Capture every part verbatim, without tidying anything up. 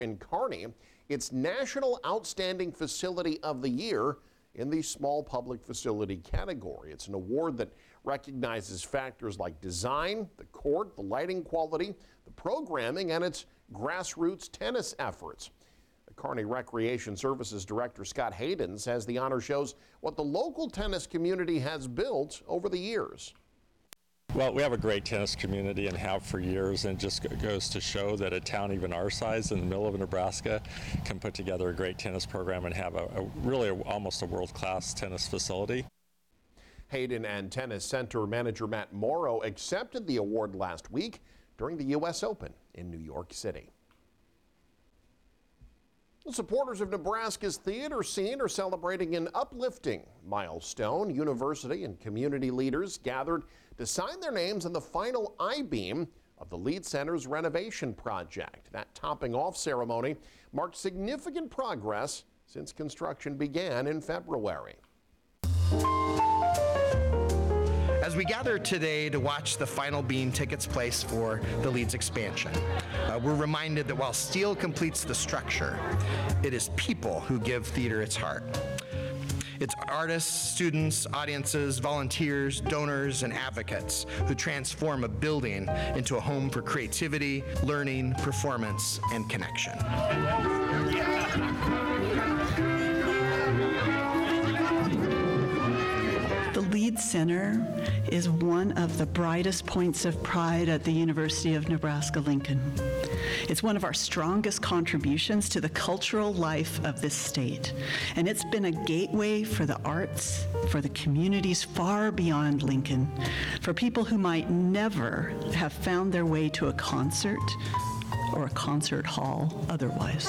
in Kearney its National Outstanding Facility of the Year in the Small Public Facility category. It's an award that recognizes factors like design, the court, the lighting quality, the programming, and its grassroots tennis efforts. The Kearney Recreation Services Director Scott Hayden says the honor shows what the local tennis community has built over the years. Well, we have a great tennis community and have for years, and it just goes to show that a town even our size in the middle of Nebraska can put together a great tennis program and have a, a really a, almost a world-class tennis facility. Hayden and Tennis Center manager Matt Morrow accepted the award last week during the U S Open in New York City. The supporters of Nebraska's theater scene are celebrating an uplifting milestone. University and community leaders gathered to sign their names on the final I-beam of the Lied Center's renovation project. That topping off ceremony marked significant progress since construction began in February. As we gather today to watch the final beam take its place for the Lied's expansion, uh, we're reminded that while steel completes the structure, it is people who give theater its heart. It's artists, students, audiences, volunteers, donors, and advocates who transform a building into a home for creativity, learning, performance, and connection. The Lied Center is one of the brightest points of pride at the University of Nebraska-Lincoln. It's one of our strongest contributions to the cultural life of this state, and it's been a gateway for the arts, for the communities far beyond Lincoln, for people who might never have found their way to a concert or a concert hall otherwise.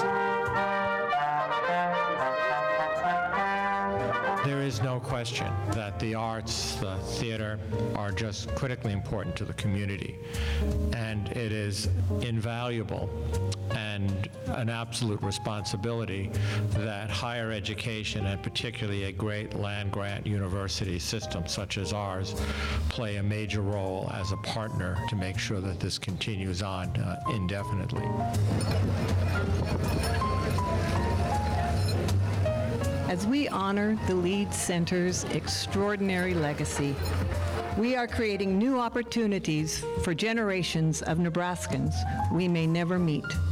There is no question that the arts, the theater, are just critically important to the community. And it is invaluable and an absolute responsibility that higher education, and particularly a great land-grant university system such as ours, play a major role as a partner to make sure that this continues on uh, indefinitely. As we honor the Lied Center's extraordinary legacy, we are creating new opportunities for generations of Nebraskans we may never meet.